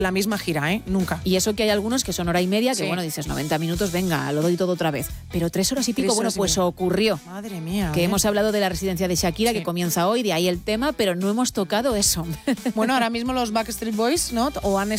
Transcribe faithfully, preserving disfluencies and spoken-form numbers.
la misma gira, ¿eh? Nunca. Y eso que hay algunos que son hora y media, que Sí. bueno, dices noventa minutos, venga, lo doy todo otra vez. Pero tres horas y pico, Tres bueno, horas y pues media. ocurrió. Madre mía. Que ¿eh? hemos hablado de la residencia de Shakira, Sí. que comienza hoy, de ahí el tema, pero no hemos tocado eso. Bueno, ahora mismo los Backstreet Boys, ¿no? O han